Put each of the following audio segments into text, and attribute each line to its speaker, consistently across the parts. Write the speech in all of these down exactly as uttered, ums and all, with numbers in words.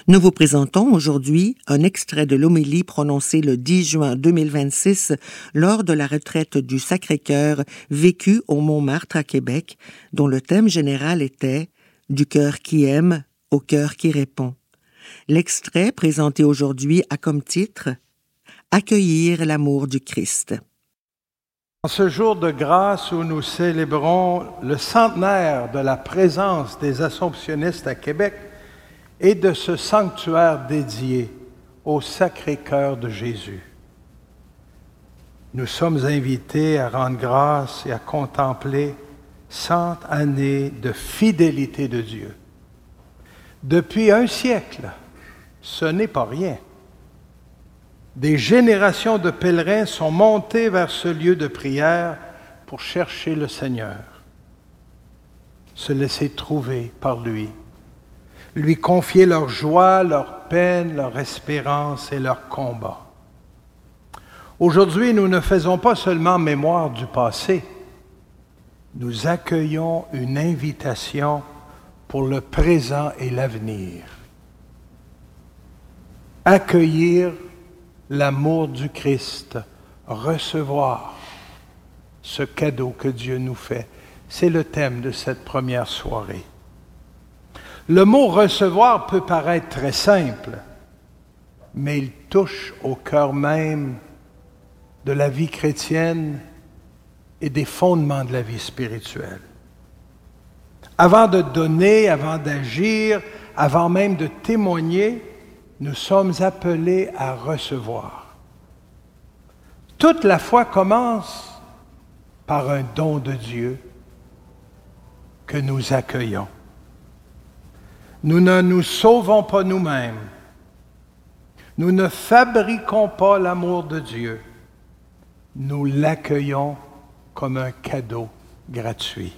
Speaker 1: Nous vous présentons aujourd'hui un extrait de l'homélie prononcée le dix juin deux mille vingt-six lors de la retraite du Sacré-Cœur vécue au Montmartre à Québec, dont le thème général était « Du cœur qui aime au cœur qui répond ». L'extrait présenté aujourd'hui a comme titre « Accueillir l'amour du Christ ».
Speaker 2: En ce jour de grâce où nous célébrons le centenaire de la présence des Assomptionnistes à Québec et de ce sanctuaire dédié au Sacré-Cœur de Jésus, nous sommes invités à rendre grâce et à contempler cent années de fidélité de Dieu. Depuis un siècle, ce n'est pas rien. Des générations de pèlerins sont montés vers ce lieu de prière pour chercher le Seigneur, se laisser trouver par lui, lui confier leur joie, leur peine, leur espérance et leur combat. Aujourd'hui, nous ne faisons pas seulement mémoire du passé, nous accueillons une invitation pour le présent et l'avenir. Accueillir l'amour du Christ, recevoir ce cadeau que Dieu nous fait. C'est le thème de cette première soirée. Le mot « recevoir » peut paraître très simple, mais il touche au cœur même de la vie chrétienne et des fondements de la vie spirituelle. Avant de donner, avant d'agir, avant même de témoigner, nous sommes appelés à recevoir. Toute la foi commence par un don de Dieu que nous accueillons. Nous ne nous sauvons pas nous-mêmes. Nous ne fabriquons pas l'amour de Dieu. Nous l'accueillons comme un cadeau gratuit.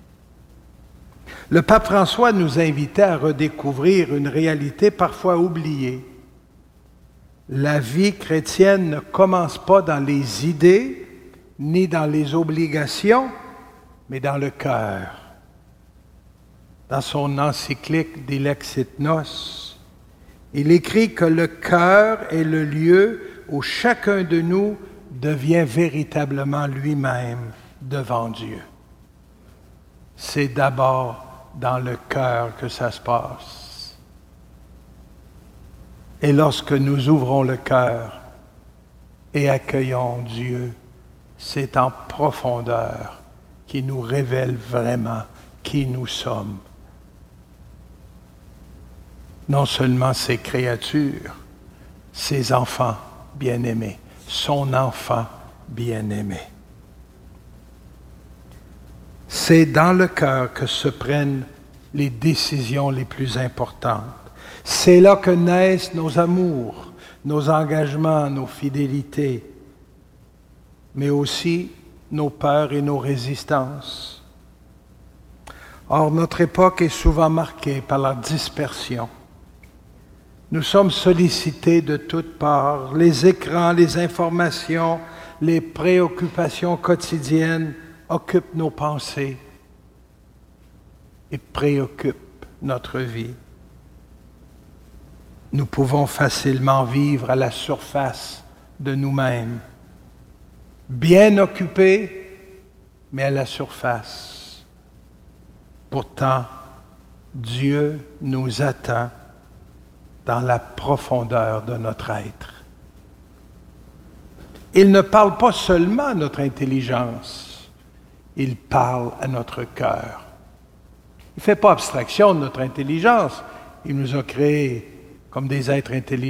Speaker 2: Le pape François nous invitait à redécouvrir une réalité parfois oubliée. La vie chrétienne ne commence pas dans les idées, ni dans les obligations, mais dans le cœur. Dans son encyclique Dilexit Nos, il écrit que le cœur est le lieu où chacun de nous devient véritablement lui-même devant Dieu. C'est d'abord dans le cœur que ça se passe. Et lorsque nous ouvrons le cœur et accueillons Dieu, c'est en profondeur qu'il nous révèle vraiment qui nous sommes. Non seulement ses créatures, ses enfants bien-aimés, son enfant bien-aimé. C'est dans le cœur que se prennent les décisions les plus importantes. C'est là que naissent nos amours, nos engagements, nos fidélités, mais aussi nos peurs et nos résistances. Or, notre époque est souvent marquée par la dispersion. Nous sommes sollicités de toutes parts. Les écrans, les informations, les préoccupations quotidiennes occupent nos pensées et préoccupent notre vie. Nous pouvons facilement vivre à la surface de nous-mêmes, bien occupés, mais à la surface. Pourtant, Dieu nous attend dans la profondeur de notre être. Il ne parle pas seulement à notre intelligence, il parle à notre cœur. Il ne fait pas abstraction de notre intelligence. Il nous a créés comme des êtres intelligents.